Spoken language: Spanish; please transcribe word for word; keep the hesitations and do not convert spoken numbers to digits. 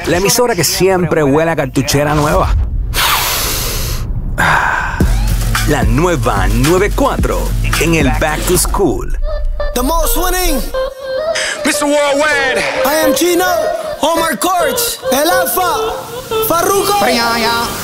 La emisora que siempre huele a cartuchera nueva. La nueva noventa y cuatro en el Back to School. The most winning mister Worldwide. I am Gino, Omar Courts, El Alfa, Farruko.